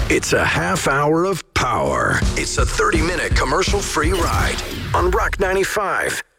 It's a half hour of power. It's a 30-minute commercial-free ride on Rock 95.